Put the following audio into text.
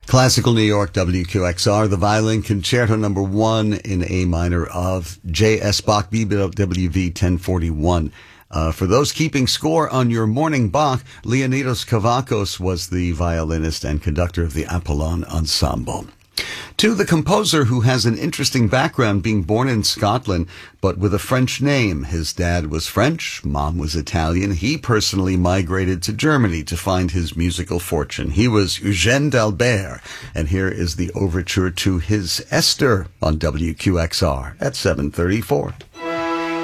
Classical New York, WQXR, the violin concerto number 1 in A minor of J.S. Bach, BWV 1041. For those keeping score on your morning Bach, Leonidas Kavakos was the violinist and conductor of the Apollon Ensemble. To the composer, who has an interesting background, being born in Scotland, but with a French name. His dad was French, mom was Italian. He personally migrated to Germany to find his musical fortune. He was Eugène d'Albert, and here is the overture to his Esther on WQXR at 7:34.